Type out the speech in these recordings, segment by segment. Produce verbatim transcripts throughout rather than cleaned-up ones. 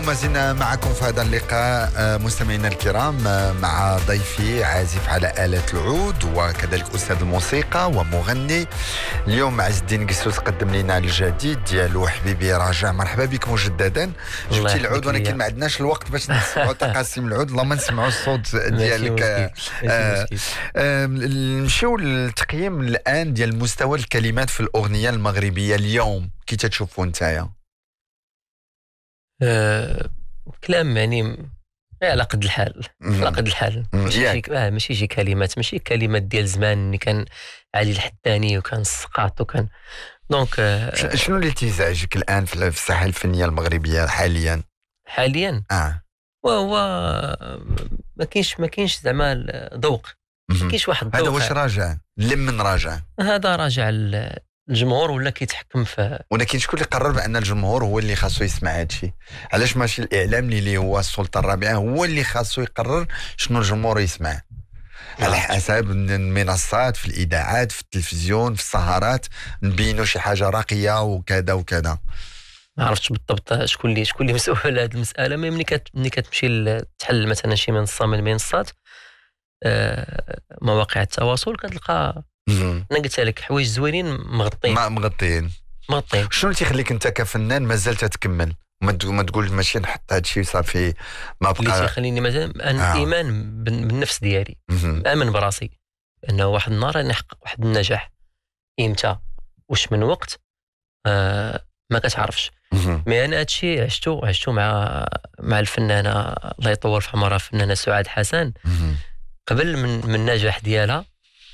وما زلنا معكم في هذا اللقاء مستمعينا الكرام مع ضيفي عازف على آلة العود وكذلك أستاذ الموسيقى ومغني. اليوم عز الدين قسوس قدم لنا الجديد ديالو حبيبي راجع. مرحبا بك مجددا. جبتي العود ولكن ما عندناش الوقت باش نسمعوا تقاسيم العود، الله ما نسمعوا الصوت ديالك. آه آه نمشيو للتقييم الآن ديال مستوى الكلمات في الأغنية المغربية اليوم، كي تشوفوا نتايا؟ أه كلام يعني على قد الحال على قد الحال ماشي شي آه ماشي شي كلمات ماشي كلمات ديال زمان اللي كان علي الحتاني وكان السقاط وكان دونك آه شنو اللي تيزعجك الان في الساحه الفنيه المغربيه حاليا حاليا اه وهو ما كاينش ما كاينش زعما ذوق، ما كاينش واحد الذوق. هذا واش راجع لمن راجع هذا راجع الجمهور ولا كيتحكم في، ولكن شكون اللي قرر بان الجمهور هو اللي خاصو يسمع هذا الشيء؟ علاش ماشي الاعلام اللي هو السلطه الرابعه هو اللي خاصو يقرر شنو الجمهور يسمع؟ على حسب المنصات، في الاذاعات، في التلفزيون، في السهرات نبينوا شي حاجه راقيه وكذا وكذا. ما عرفتش بالضبط شكون اللي شكون اللي مسؤول على هذه المساله. ملي كت ملي كتمشي تحل مثلا شي منصه من المنصات، آه مواقع التواصل، كتلقى انا قلت لك حوايج زوينين مغطين ما مغطين مغطين. شنو اللي تيخليك انت كفنان مازال تتكمل ما تقول ماشي نحط هذا الشيء صافي ما بقى؟ اللي تيخليني مثلا انا آه. الايمان بالنفس ديالي، امن براسي انه واحد النهار انا نحقق واحد النجاح. امتى واش من وقت آه ما كتعرفش. مي انا هادشي عشتو عشتو مع مع الفنانه الله يطول في عمرها الفنانه سعاد حسن قبل من من النجاح ديالها،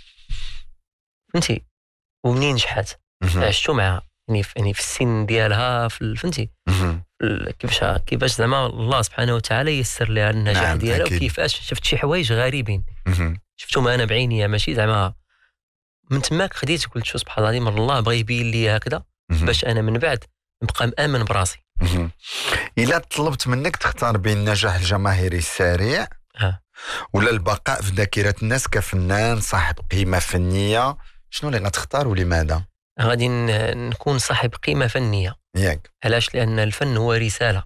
فهمتي؟ ومنين نجحات عشتو معها يعني في يعني في السن ديالها، في فهمتي كيفاش كيفاش زعما الله سبحانه وتعالى يسر لها النجاح نعم ديالها، وكيفاش شفت شي حوايج غريبين شفتهم انا بعيني، ماشي زعما من تماك خديت قلت شو سبحان الله من الله بغى يبين لي هكذا باش انا من بعد نبقى مآمن براسي. الا طلبت منك تختار بين النجاح الجماهيري السريع ها. ولا البقاء في ذاكره الناس كفنان صاحب قيمه فنيه، شنو اللي غتختار ولماذا؟ غادي نكون صاحب قيمه فنيه. ياك علاش؟ لان الفن هو رساله.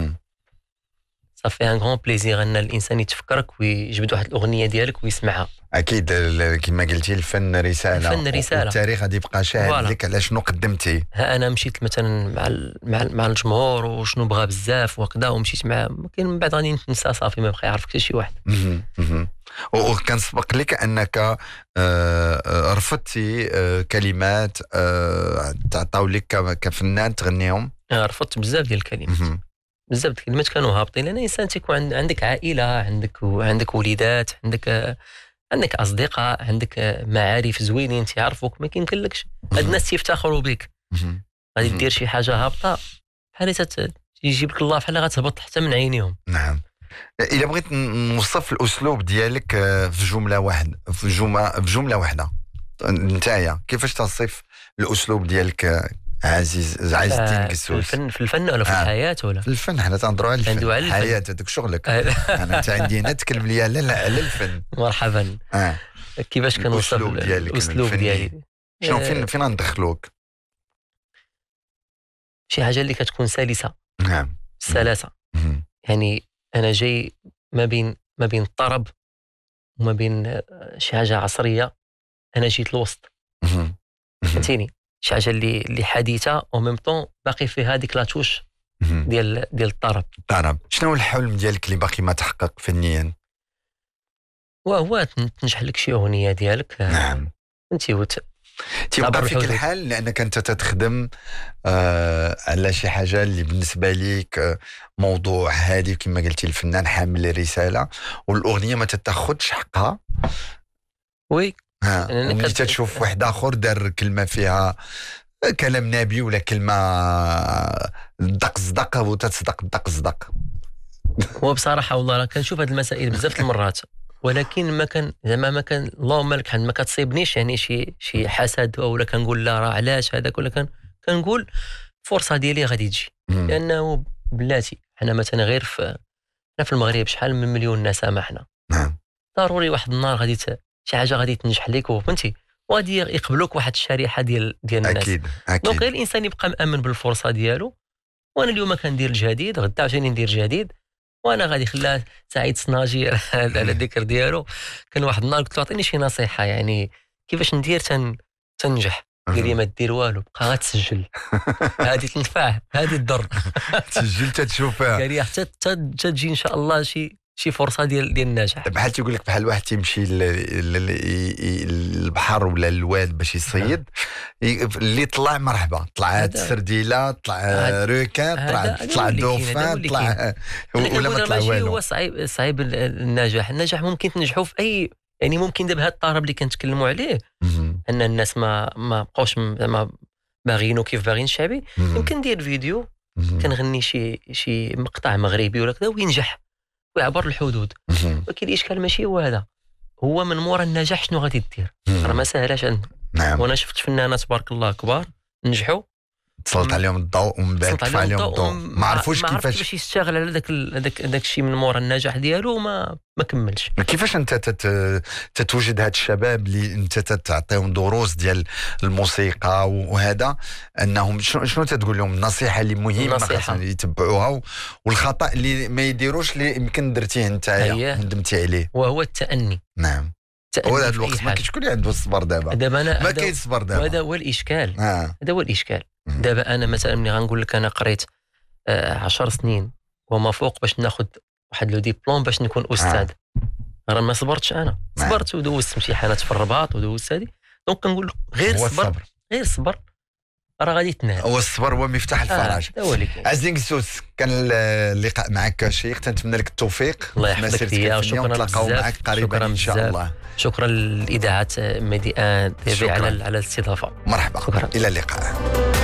صافي ان غون بليزير ان الانسان يتفكرك ويجبد واحد الاغنيه ديالك ويسمعها. اكيد كما قلتي الفن رساله، الفن رساله، التاريخ غادي يبقى شاهد لك على شنو قدمتي. ها انا مشيت مثلا مع مع, مع الجمهور وشنو بغى بزاف وكذا ومشيت مع كاين من بعد غادي ننسى صافي ما بقى يعرفك حتى شي واحد. وكان سبق لك انك رفضتي كلمات تعطاو لك كفنان تغنيهم؟ رفضت بزاف ديال الكلمات، بزاف الكلمات كانوا هابطين. لان الانسان تيكون عندك عائله، عندك عندك وليدات، عندك عندك اصدقاء، عندك معارف زوينين تيعرفوك، ما كيمكنلكش هاد الناس تيفتخروا بك غادي دير شي حاجه هابطه بحال يجيب لك الله بحال غتهبط حتى من عينيهم. نعم. الا بغيت نوصف الاسلوب ديالك في جمله واحده في جمله في جمله واحده نتايا كيفاش تصف الاسلوب ديالك عزيز عز الدين قسوس؟ في الفن في الفن ولا في آه. الحياه ولا في الفن؟ حنا تنهضروا على الفن، الحياه هذاك شغلك. انا انت عندي هنا تكلم لي على الفن. مرحبا. آه. كيفاش كنوصف الاسلوب ديالي؟ شنو فين فين ندخلوك؟ شي حاجه اللي كتكون سلسه. نعم. سلاسه. يعني انا جاي ما بين ما بين الطرب وما بين شي حاجه عصريه، انا جيت الوسط. فهمتيني؟ شي حاجه اللي اللي حديثه وميم طون باقي فيها هذيك لاتوش ديال ديال الطرب. الطرب. شنو الحلم ديالك اللي باقي ما تحقق فنيا؟ وهو تنجح لك شي اغنيه ديالك. نعم. فهمتي؟ وت... تيبقى فيك الحال لانك انت تتخدم آه على شي حاجه اللي بالنسبه ليك آه موضوع هادي كما قلتي الفنان حامل الرساله والاغنيه ما تتاخذش حقها. وي. ملي تشوف واحد اخر دار كلمه فيها كلام نبي ولا كلمه دق صدق وتتصدق دق صدق. هو بصراحه والله راه كنشوف هذه المسائل بزاف المرات، ولكن ما كان زعما ما كان اللهم لك حد ما كتصيبنيش يعني شي شي حسد ولا كنقول لا راه علاش هذاك، ولا كان كنقول الفرصه ديالي غادي تجي. لانه بلاتي حنا مثلا غير في في المغرب شحال من مليون ناس معنا. نعم. ضروري واحد النهار غادي شي حاجه غادي تنجح لك وفهمتي وغادي يقبلوك واحد الشريحه ديال ديال الناس. اكيد اكيد. دونك الانسان يبقى مامن بالفرصه ديالو وانا اليوم كندير الجديد، غدا عاوتاني ندير جديد، وانا غادي خلاه سعيد صناجي على الذكر ديالو. كان واحد النهار قلت له عطيني شي نصيحه يعني كيفاش ندير تن تنجح. قال لي ما دير والو، بقى غتسجل هذه تنفع هذه تضر. تسجل تتشوفها. قال لي حتى تجي ان شاء الله شي شي فرصه ديال ديال النجاح. بحال تيقول لك بحال واحد تيمشي للبحر ولا الواد باش يصيد، اللي طلع مرحبا، طلع السرديله، طلع روكان، طلع طلع دوفان، طلع ولا ما طلع والو. هو صعيب صعيب النجاح. النجاح ممكن تنجحوا في اي، يعني ممكن دابا هذا الطرب اللي كنتكلموا عليه ان الناس ما ما بقاوش ما باغيينو كيف باغيين الشعبي، يمكن ندير فيديو كنغني شي شي مقطع مغربي ولا كذا وينجح ويعبر الحدود. ولكن الاشكال ماشي هو هذا، هو من مورا النجاح شنو غادي دير، راه ما ساهلاش عندنا. نعم. وانا شفت فنانات تبارك الله كبار نجحوا، تسلط عليهم الضوء ومن بعد طفى عليهم الضوء، ما عرفوش كيفاش باش يشتغل على داك داك داك الشيء من مورا النجاح ديالو وما ما كملش. كيفاش انت تت... تتوجد هاد الشباب اللي انت تعطيهم دروس ديال الموسيقى وهذا، انهم شنو شنو تتقول لهم النصيحه اللي مهمه خاصهم يتبعوها، والخطا اللي ما يديروش اللي يمكن درتيه انت وندمتي عليه؟ وهو التأني. نعم. هو هذا الوقت ما كاينش شكون اللي عنده الصبر دابا. دابا انا ما كاين الصبر دابا، هذا هو الاشكال. هذا آه. هو الاشكال. دابا انا مثلا ملي غنقول لك انا قريت آه عشر سنين وما فوق باش ناخذ واحد لو ديبلوم باش نكون استاذ، آه. راه ما صبرتش. انا آه. صبرت ودوزت امتحانات في الرباط ودوزت هذه، دونك كنقول لك غير الصبر، غير الصبر راه غادي تنال. هو الصبر هو مفتاح الفرج. آه. عزيز قسوس، كان اللقاء معك شيق، تنتمنى لك التوفيق. الله يحفظك يا شكرا نتلاقاو معك قريبا ان شاء الله. شكرا للاذاعه ميديان على على الاستضافه. مرحبا. شكرا. الى اللقاء.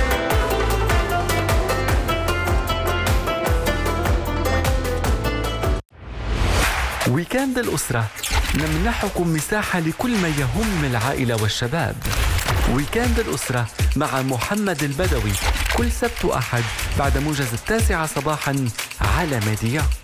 ويكاند الأسرة، نمنحكم مساحة لكل ما يهم العائلة والشباب. ويكاند الأسرة مع محمد البدوي كل سبت وأحد بعد موجز التاسعة صباحا على ميديا.